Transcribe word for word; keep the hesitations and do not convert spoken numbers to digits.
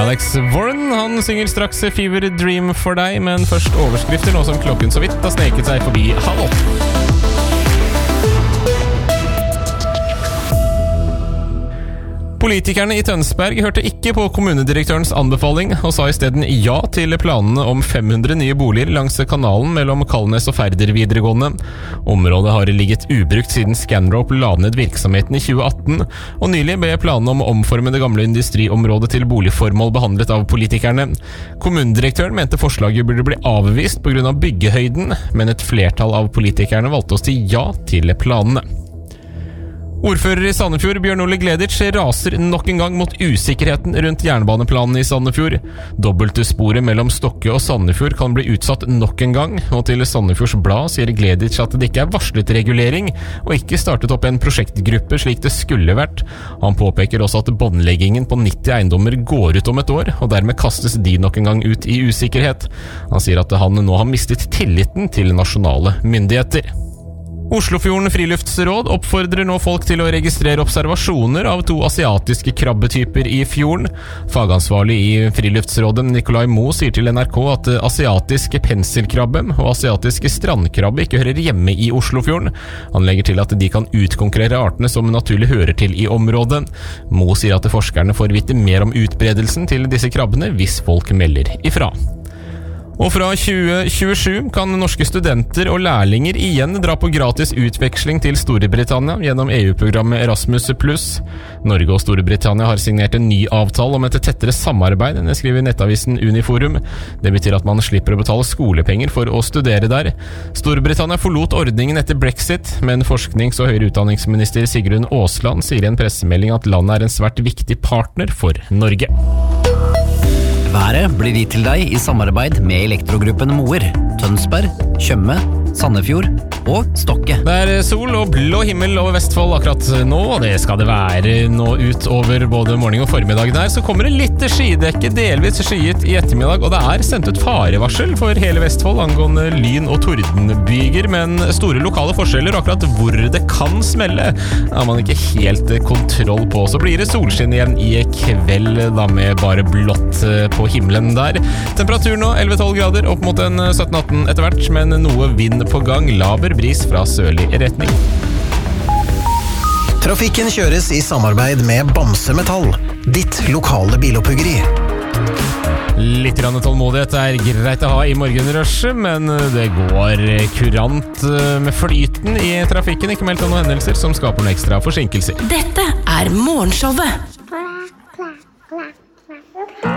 Alex Warren. Han synger straks Fever Dream for deg, men først overskrifter nå som klokken så vidt har sneket seg forbi halv åtte. Politikerne i Tønsberg hørte ikke på kommunedirektørens anbefaling og sa i stedet ja til planene om fem hundre nye boliger langs kanalen mellom Kalnes og Færder videregående. Området har ligget ubrukt siden Scanrope la ned virksomheten i tjue atten, og nylig ble planene om å omforme det gamle industriområdet til boligformål behandlet av politikerne. Kommunedirektøren mente forslaget burde bli avvist på grunn av byggehøyden, men et flertall av politikerne valgte å si ja til planene. Ordfører i Sandefjord, Bjørn Ole Gleditsch, raser nok en gang mot usikkerheten rundt jernbaneplanen i Sandefjord. Dobbeltsporet mellom Stokke og Sandefjord kan bli utsatt nok en gang, og til Sandefjords Blad sier Gleditsch at det ikke er varslet regulering, og ikke startet opp en prosjektgruppe slik det skulle vært. Han påpeker også at båndleggingen på nitti eiendommer går ut om et år, og dermed kastes de nok en gang ut i usikkerhet. Han sier at han nå har mistet tilliten til nasjonale myndigheter. Oslofjorden Friluftsråd oppfordrer nå folk til å registrere observasjoner av to asiatiske krabbetyper i fjorden. Fagansvarlig i Friluftsrådet, Nikolai Mo, sier til N R K at asiatisk penselkrabbe og asiatisk strandkrabbe ikke hører hjemme i Oslofjorden. Han legger til at de kan utkonkurrere artene som naturlig hører til i området. Mo sier at forskerne får vite mer om utbredelsen til disse krabbene hvis folk melder ifra. Og fra tjue tjuesju kan norske studenter og lærlinger igjen dra på gratis utveksling til Storbritannia gjennom E U-programmet Erasmus pluss. Norge og Storbritannia har signert en ny avtale om et tettere samarbeid, det skriver nettavisen Uniforum. Det betyr at man slipper å betale skolepenger for å studere der. Storbritannia forlot ordningen etter brexit, men forsknings- og høyere utdanningsminister Sigrun Aasland sier i en pressemelding at landet er en svært viktig partner for Norge. Været blir gitt til deg i samarbeid med Elektrogruppen Moer, Tønsberg, Tjøme, Sandefjord og Stokke. Det er sol og blå himmel over Vestfold akkurat nå, og det skal det være nå utover både morgen og formiddag der. Så kommer det litt skydekke, delvis skyet i ettermiddag, og det er sendt ut farevarsel for hele Vestfold angående lyn- og tordenbyger, men store lokale forskjeller akkurat hvor det kan smelle har man ikke helt kontroll på. Så blir det solskinn igjen i kveld da med bare blått på himmelen der. Temperaturen nå elleve tolv grader, opp mot en sytten atten etter hvert, men noe vind på gang, laber bris fra sørlig retning. Trafikken kjøres i samarbeid med Bamse Metall, ditt lokale bilopphøggeri. Litt grann tålmodighet er greit å ha i morgenrushet, men det går kurant med flyten i trafikken. Ikke meldt om noen hendelser som skaper noen ekstra forsinkelser. Dette er Morgenshowet.